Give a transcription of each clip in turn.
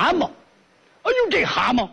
蛤蟆，哎呦，这蛤蟆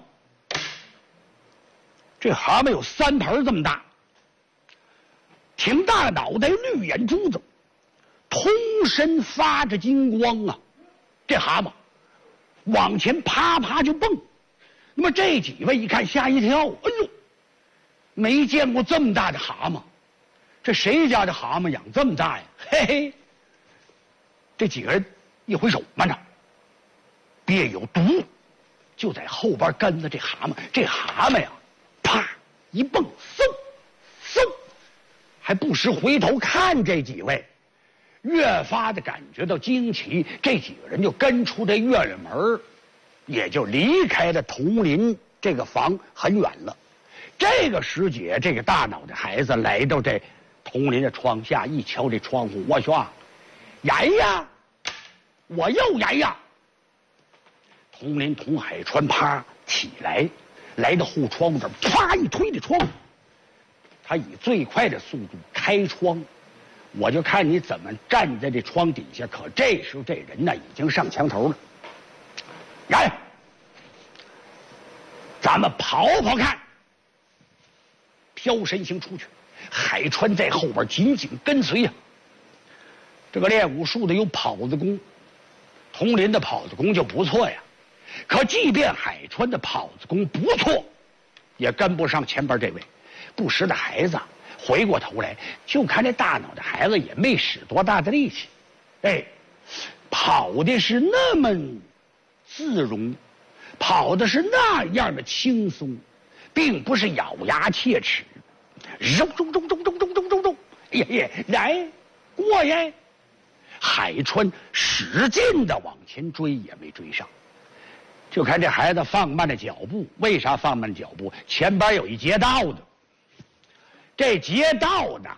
有3盆这么大，挺大的脑袋，绿眼珠子，通身发着金光啊！这蛤蟆往前啪啪就蹦。那么这几位一看吓一跳，哎呦，没见过这么大的蛤蟆，这谁家的蛤蟆养这么大呀？嘿嘿，这几个人一挥手，慢着，别有毒，就在后边跟着这蛤蟆。这蛤蟆呀，啪一蹦，嗖嗖，还不时回头看这几位，越发的感觉到惊奇。这几个人就跟出这院门，也就离开了铜林这个房很远了。这个时节，这个大脑袋孩子来到这铜林的窗下，一瞧这窗户，我说严呀，我又严呀。铜林童海川啪起来，来到后窗户这儿，啪一推这窗户，他以最快的速度开窗，我就看你怎么站在这窗底下。可这时候这人呢已经上墙头了。来，咱们跑跑看。飘身形出去，海川在后边紧紧跟随呀。这个练武术的有跑子功，铜林的跑子功就不错呀。可即便海川的跑子功不错，也跟不上前边这位不识的孩子。回过头来就看这大脑袋孩子也没使多大的力气，哎，跑的是那么自容，跑的是那样的轻松，并不是咬牙切齿。揉，哎呀，来过呀！海川使劲的往前追，也没追上。就看这孩子放慢了脚步，为啥放慢脚步？前边有一劫道的，这劫道的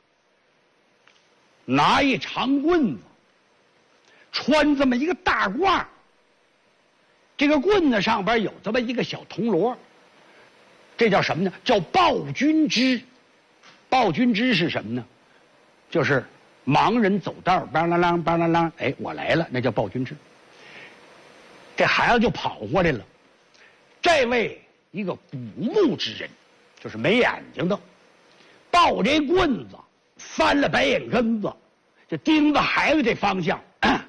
拿一长棍子，穿这么一个大褂，这个棍子上边有这么一个小铜锣，这叫什么呢？叫报军枝。报军枝是什么呢？就是盲人走道，邦啷啷邦啷啷，哎，我来了，那叫报军枝。这孩子就跑过来了。这位一个古墓之人，就是没眼睛的，抱这棍子，翻了白眼根子，就盯着孩子这方向。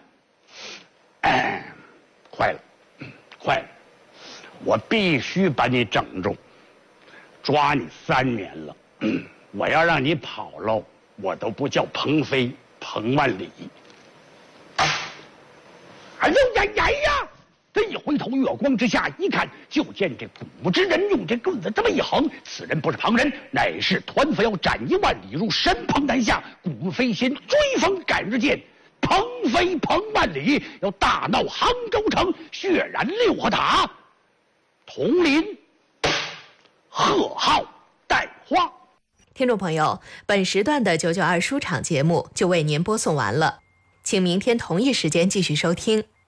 坏了，坏了！我必须把你整住，抓你3年了。我要让你跑喽，我都不叫鹏飞，彭万里。哎呦呀！这一回头，月光之下一看，就见这古之人用这棍子这么一横，此人不是旁人，乃是团扶摇斩1万里入神鹏南下，古飞仙追风赶日见，鹏飞彭万里，要大闹杭州城，血染6合塔，铜林贺号带花。 听众朋友，本时段的992书场节目就为您播送完了，请明天同一时间继续收听。